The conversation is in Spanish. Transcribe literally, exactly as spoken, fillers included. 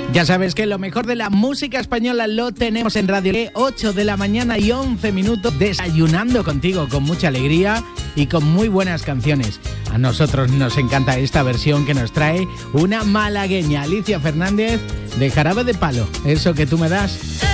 Ya sabes que lo mejor de la música española lo tenemos en Radio Le, ocho de la mañana y once minutos, desayunando contigo con mucha alegría y con muy buenas canciones. A nosotros nos encanta esta versión que nos trae una malagueña, Alicia Fernández, de Jarabe de Palo, eso que tú me das.